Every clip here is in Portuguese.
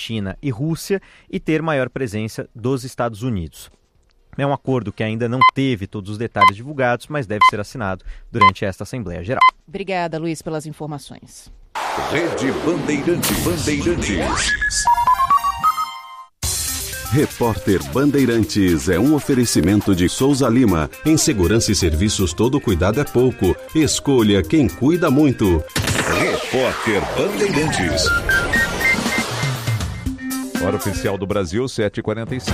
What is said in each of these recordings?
China e Rússia e ter maior presença dos Estados Unidos. É um acordo que ainda não teve todos os detalhes divulgados, mas deve ser assinado durante esta Assembleia Geral. Obrigada, Luiz, pelas informações. Rede Bandeirantes. Repórter Bandeirantes é um oferecimento de Souza Lima. Em segurança e serviços, todo cuidado é pouco. Escolha quem cuida muito. Repórter Bandeirantes. Hora oficial do Brasil, 7h45.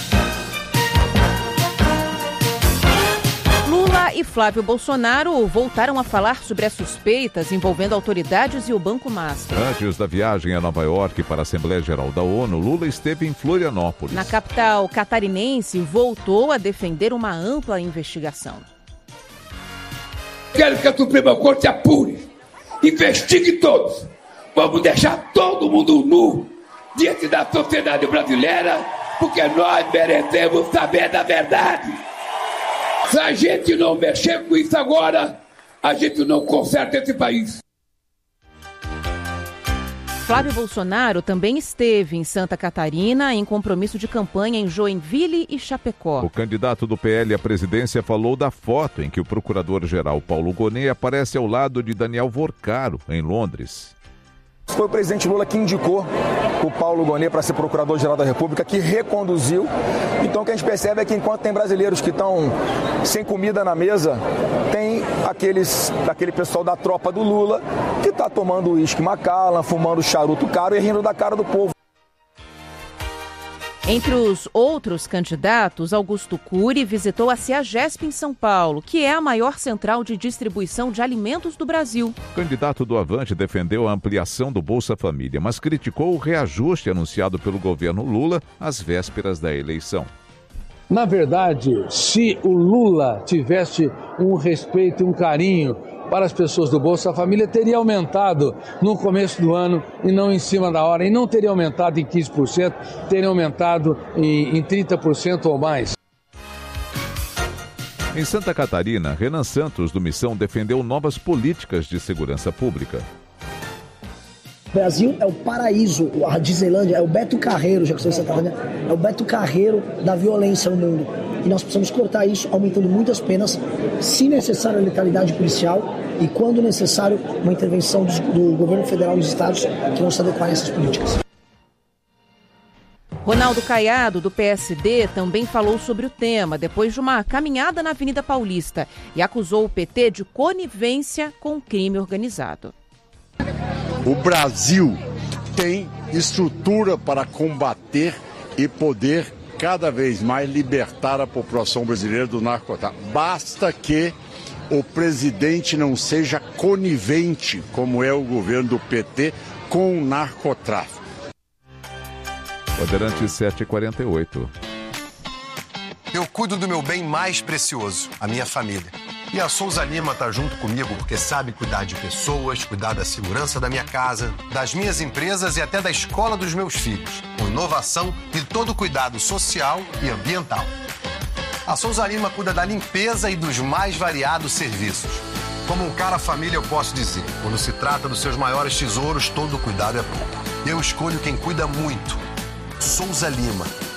Lula e Flávio Bolsonaro voltaram a falar sobre as suspeitas envolvendo autoridades e o Banco Master. Antes da viagem a Nova York para a Assembleia Geral da ONU, Lula esteve em Florianópolis. Na capital catarinense, voltou a defender uma ampla investigação. Quero que a Suprema Corte apure, investigue todos. Vamos deixar todo mundo nu diante da sociedade brasileira, porque nós merecemos saber da verdade. Se a gente não mexer com isso agora, a gente não conserta esse país. Flávio Bolsonaro também esteve em Santa Catarina em compromisso de campanha em Joinville e Chapecó. O candidato do PL à presidência falou da foto em que o procurador-geral Paulo Gonet aparece ao lado de Daniel Vorcaro, em Londres. Foi o presidente Lula que indicou o Paulo Gonet para ser procurador-geral da República, que reconduziu. Então o que a gente percebe é que enquanto tem brasileiros que estão sem comida na mesa, tem aquele pessoal da tropa do Lula que está tomando uísque Macallan, fumando charuto caro e rindo da cara do povo. Entre os outros candidatos, Augusto Cury visitou a CEAGESP em São Paulo, que é a maior central de distribuição de alimentos do Brasil. O candidato do Avante defendeu a ampliação do Bolsa Família, mas criticou o reajuste anunciado pelo governo Lula às vésperas da eleição. Na verdade, se o Lula tivesse um respeito e um carinho para as pessoas do Bolsa Família, teria aumentado no começo do ano e não em cima da hora. E não teria aumentado em 15%, teria aumentado em 30% ou mais. Em Santa Catarina, Renan Santos, do Missão, defendeu novas políticas de segurança pública. O Brasil é o paraíso, a Disneylândia é o Beto Carreiro, já que você está falando, é o Beto Carreiro da violência no mundo. E nós precisamos cortar isso, aumentando muitas penas, se necessário a letalidade policial e, quando necessário, uma intervenção do governo federal nos estados que vão se adequar a essas políticas. Ronaldo Caiado, do PSD, também falou sobre o tema depois de uma caminhada na Avenida Paulista e acusou o PT de conivência com o crime organizado. O Brasil tem estrutura para combater e poder cada vez mais libertar a população brasileira do narcotráfico. Basta que o presidente não seja conivente, como é o governo do PT, com o narcotráfico. Bandeirantes 7h48. Eu cuido do meu bem mais precioso, a minha família. E a Souza Lima está junto comigo porque sabe cuidar de pessoas, cuidar da segurança da minha casa, das minhas empresas e até da escola dos meus filhos, com inovação e todo cuidado social e ambiental. A Souza Lima cuida da limpeza e dos mais variados serviços. Como um cara família, eu posso dizer, quando se trata dos seus maiores tesouros, todo cuidado é pouco. Eu escolho quem cuida muito. Souza Lima.